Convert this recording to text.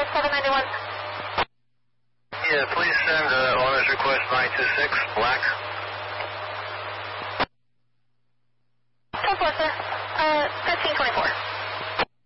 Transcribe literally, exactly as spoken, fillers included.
seven ninety-one. Yeah, please send uh, owner's request nine two six, black. ten four, sir. Uh,